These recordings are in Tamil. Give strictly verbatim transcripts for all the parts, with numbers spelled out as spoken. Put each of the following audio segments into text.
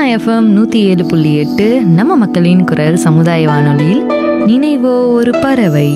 எஃப்எம் நூற்றி ஏழு புள்ளி எட்டு நம்ம மக்களின் குரல் சமுதாய வானொலியில் நினைவோ ஒரு பறவை.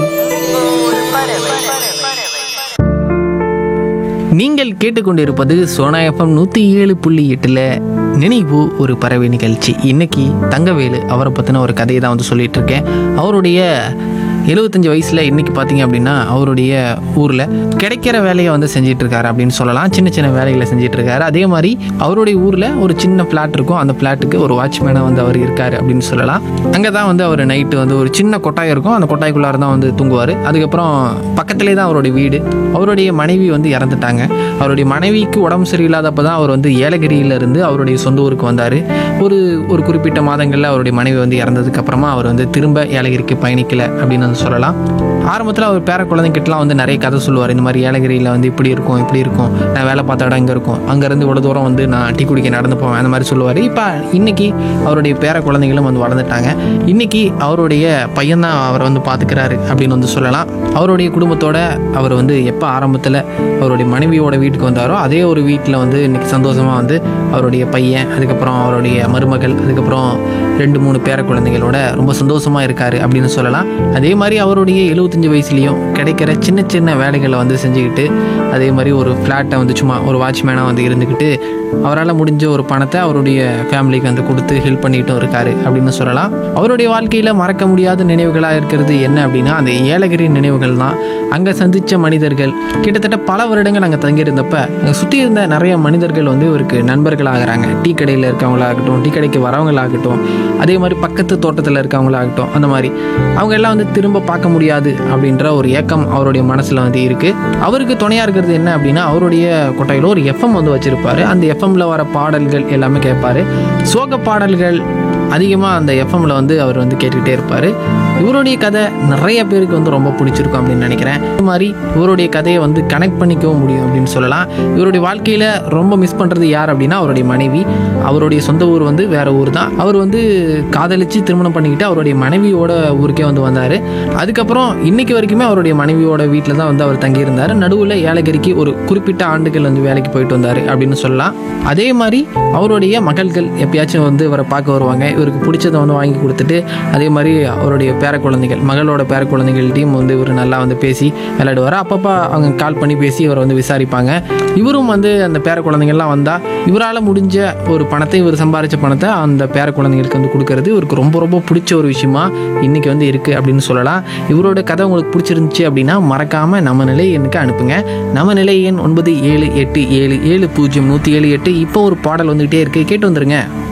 நீங்கள் கேட்டுக்கொண்டிருப்பது சோனா எஃப்எம் நூற்றி ஏழு புள்ளி எட்டில் நினைவு ஒரு பறவை நிகழ்ச்சி. இன்னைக்கு தங்கவேலு அவரை பற்றின ஒரு கதையை தான் வந்து சொல்லிட்டு இருக்கேன். அவருடைய எழுபத்தஞ்சு வயசில் இன்றைக்கி பார்த்தீங்க அப்படின்னா அவருடைய ஊரில் கிடைக்கிற வேலையை வந்து செஞ்சிட்ருக்காரு அப்படின்னு சொல்லலாம். சின்ன சின்ன வேலைகளை செஞ்சிட்ருக்காரு. அதே மாதிரி அவருடைய ஊரில் ஒரு சின்ன ஃப்ளாட் இருக்கும். அந்த ஃப்ளாட்டுக்கு ஒரு வாட்ச்மேனாக வந்து அவர் இருக்கார் அப்படின்னு சொல்லலாம். அங்கே தான் வந்து அவர் நைட்டு வந்து ஒரு சின்ன கொட்டாய் இருக்கும். அந்த கொட்டாய்க்குள்ளார தான் வந்து தூங்குவார். அதுக்கப்புறம் பக்கத்துலேயே தான் அவருடைய வீடு. அவருடைய மனைவி வந்து இறந்துட்டாங்க. அவருடைய மனைவிக்கு உடம்பு சரியில்லாதப்போ தான் அவர் வந்து ஏலகிரியிலேருந்து அவருடைய சொந்த ஊருக்கு வந்தார். ஒரு ஒரு குறிப்பிட்ட மாதங்களில் அவருடைய மனைவி வந்து இறந்ததுக்கப்புறமா அவர் வந்து திரும்ப ஏலகிரிக்கு பயணிக்கலை அப்படின்னு வந்து சொல்லலாம். ஆரம்பத்தில் அவர் பேர குழந்தைங்கிட்டலாம் வந்து நிறைய கதை சொல்லுவார். இந்த மாதிரி ஏலகிரியில் வந்து இப்படி இருக்கும் இப்படி இருக்கும், நான் வேலை பார்த்த இடம் இங்கே இருக்கும், அங்கேருந்து இவ்வளோ தூரம் வந்து நான் டீ குடிக்க நடந்து போவேன், அந்த மாதிரி சொல்லுவார். இப்போ இன்றைக்கி அவருடைய பேர குழந்தைகளும் வந்து வளர்ந்துட்டாங்க. இன்றைக்கி அவருடைய பையன்தான் அவரை வந்து பார்த்துக்கிறாரு அப்படின்னு வந்து சொல்லலாம். அவருடைய குடும்பத்தோட அவர் வந்து எப்போ ஆரம்பத்தில் அவருடைய மனைவியோட வீட்டுக்கு வந்தாரோ அதே ஒரு வீட்டில் வந்து இன்றைக்கி சந்தோஷமாக வந்து அவருடைய பையன், அதுக்கப்புறம் அவருடைய மருமகள், அதுக்கப்புறம் ரெண்டு மூணு பேர குழந்தைகளோட ரொம்ப சந்தோஷமாக இருக்கார் அப்படின்னு சொல்லலாம். அதே மாதிரி அவருடைய எழுபத்தஞ்சு வயசுலேயும் கிடைக்கிற சின்ன சின்ன வேலைகளை வந்து செஞ்சுக்கிட்டு, அதே மாதிரி ஒரு ஃப்ளாட்டை வந்து சும்மா ஒரு வாட்ச்மேனாக வந்து இருந்துக்கிட்டு அவரால் முடிஞ்ச ஒரு பணத்தை அவருடைய ஃபேமிலிக்கு வந்து கொடுத்து ஹெல்ப் பண்ணிட்டும் இருக்காரு அப்படின்னு சொல்லலாம். அவருடைய வாழ்க்கையில் மறக்க முடியாத நினைவுகளாக இருக்கிறது என்ன அப்படின்னா அந்த ஏலகிரி நினைவுகள் தான். அங்கே சந்தித்த மனிதர்கள், கிட்டத்தட்ட பல வருடங்கள் அங்கே தங்கியிருந்தப்ப அங்கே சுற்றி இருந்த நிறைய மனிதர்கள் வந்து இவருக்கு நண்பர்களாகிறாங்க. டீ கடையில் இருக்கவங்களாகட்டும், டீ கடைக்கு வரவங்களாகட்டும், அதே மாதிரி பக்கத்து தோட்டத்தில் இருக்கவங்களாகட்டும், அந்த மாதிரி அவங்க எல்லாம் வந்து திரும்ப பார்க்க முடியாது அப்படின்ற ஒரு ஏக்கம் அவருடைய மனசில் வந்து இருக்குது. அவருக்கு துணையாக இருக்கிறது என்ன அப்படின்னா அவருடைய கொட்டையில் ஒரு எஃப்எம் வந்து வச்சுருப்பார். அந்த எஃப்எம்ல வர பாடல்கள் எல்லாமே கேட்பார். சோக பாடல்கள் அதிகமாக அந்த எஃப்எம்ல வந்து அவர் வந்து கேட்டுக்கிட்டே இருப்பார். இவருடைய கதை நிறைய பேருக்கு வந்து ரொம்ப பிடிச்சிருக்கும் அப்படின்னு நினைக்கிறேன். இது மாதிரி இவருடைய கதையை வந்து கனெக்ட் பண்ணிக்கவும் முடியும் அப்படின்னு சொல்லலாம். இவருடைய வாழ்க்கையில் ரொம்ப மிஸ் பண்ணுறது யார் அப்படின்னா அவருடைய மனைவி. அவருடைய சொந்த ஊர் வந்து வேறு ஊர் தான். அவர் வந்து காதலித்து திருமணம் பண்ணிக்கிட்டு அவருடைய மனைவியோட ஊருக்கே வந்து வந்தார். அதுக்கப்புறம் இன்றைக்கி வரைக்குமே அவருடைய மனைவியோட வீட்டில் தான் வந்து அவர் தங்கியிருந்தார். நடுவில் ஏலகிரிக்கு ஒரு குறிப்பிட்ட ஆண்டுகள் வந்து வேலைக்கு போயிட்டு வந்தார் அப்படின்னு சொல்லலாம். அதே மாதிரி அவருடைய மகள்கள் எப்பயாச்சும் வந்து இவரை பார்க்க வருவாங்க. இவருக்கு பிடிச்சதை வந்து வாங்கி கொடுத்துட்டு, அதே மாதிரி அவருடைய பேர குழந்தைகள், மகளோட பேர குழந்தைகள்கிட்டையும் வந்து இவர் நல்லா வந்து பேசி விளையாடுவார். அப்பப்போ அவங்க கால் பண்ணி பேசி இவரை வந்து விசாரிப்பாங்க. இவரும் வந்து அந்த பேர குழந்தைங்கள்லாம் வந்தால் இவரால் முடிஞ்ச ஒரு பணத்தை, இவர் சம்பாதிச்ச பணத்தை அந்த பேர குழந்தைங்களுக்கு வந்து கொடுக்கறது இவருக்கு ரொம்ப ரொம்ப பிடிச்ச ஒரு விஷயமா இன்றைக்கி வந்து இருக்குது அப்படின்னு சொல்லலாம். இவரோட கதை உங்களுக்கு பிடிச்சிருந்துச்சு அப்படின்னா மறக்காமல் நம்ம நிலை எண்ணுக்கு அனுப்புங்க. நம்ம நிலை எண் ஒன்பது ஏழு எட்டு ஏழு ஏழு பூஜ்ஜியம் நூற்றி ஏழு எட்டு. இப்போ ஒரு பாடல் வந்துகிட்டே இருக்குது, கேட்டு வந்துருங்க.